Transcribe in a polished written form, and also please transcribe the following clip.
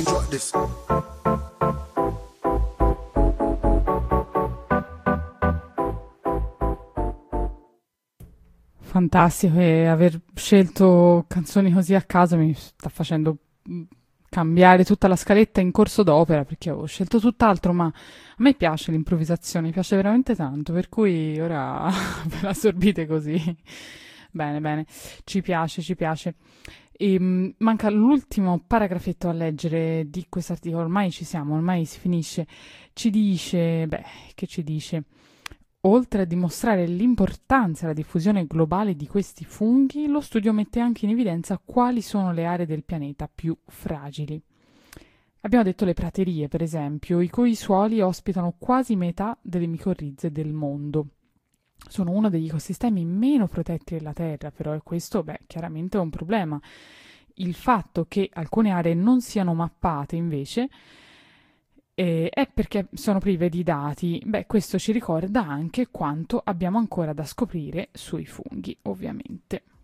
Fantastico, e aver scelto canzoni così a caso mi sta facendo cambiare tutta la scaletta in corso d'opera perché avevo scelto tutt'altro, ma a me piace l'improvvisazione, mi piace veramente tanto, per cui ora ve la assorbite così. Bene, bene, ci piace, ci piace. E, manca l'ultimo paragrafetto a leggere di quest'articolo, ormai ci siamo, ormai si finisce. Ci dice, beh, che ci dice? Oltre a dimostrare l'importanza e la diffusione globale di questi funghi, lo studio mette anche in evidenza quali sono le aree del pianeta più fragili. Abbiamo detto le praterie, per esempio, i cui suoli ospitano quasi metà delle micorrize del mondo. Sono uno degli ecosistemi meno protetti della Terra, però questo, beh, chiaramente è un problema. Il fatto che alcune aree non siano mappate, invece, è perché sono prive di dati. Beh, questo ci ricorda anche quanto abbiamo ancora da scoprire sui funghi, ovviamente.